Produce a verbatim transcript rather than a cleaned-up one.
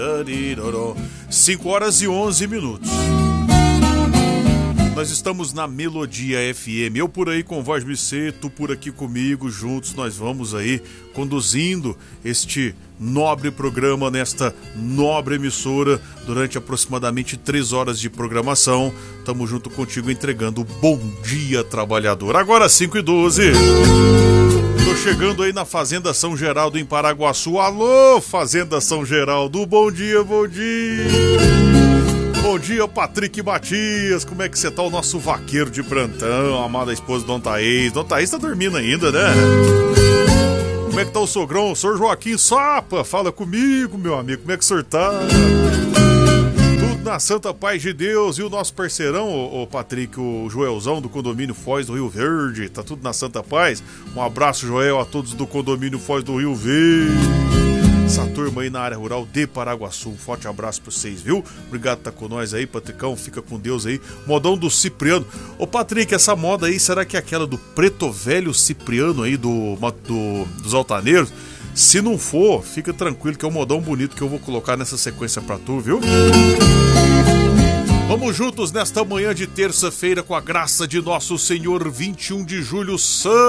cinco horas e onze minutos. Nós estamos na Melodia F M. Eu por aí com voz Micê, tu por aqui comigo, juntos nós vamos aí conduzindo este nobre programa nesta nobre emissora durante aproximadamente três horas de programação. Tamo junto contigo entregando o Bom Dia Trabalhador. Agora cinco e doze. Tô chegando aí na Fazenda São Geraldo em Paraguaçu. Alô, Fazenda São Geraldo, bom dia, bom dia. Bom dia, Patrick Matias. Como é que você tá, o nosso vaqueiro de plantão, a amada esposa do Dom Thaís? Dom Thaís tá dormindo ainda, né? Como é que tá o sogrão? O senhor Joaquim Sapa, fala comigo, meu amigo. Como é que o senhor tá? Tudo na santa paz de Deus. E o nosso parceirão, o, o Patrick, o Joelzão do condomínio Foz do Rio Verde. Tá tudo na santa paz? Um abraço, Joel, a todos do condomínio Foz do Rio Verde. Essa turma aí na área rural de Paraguaçu. Um forte abraço pra vocês, viu? Obrigado por estar com nós aí, Patricão. Fica com Deus aí. Modão do Cipriano. Ô, Patrick, essa moda aí, será que é aquela do preto velho Cipriano aí do, do, dos altaneiros? Se não for, fica tranquilo que é um modão bonito que eu vou colocar nessa sequência pra tu, viu? Vamos juntos nesta manhã de terça-feira com a graça de nosso Senhor, vinte e um de julho, São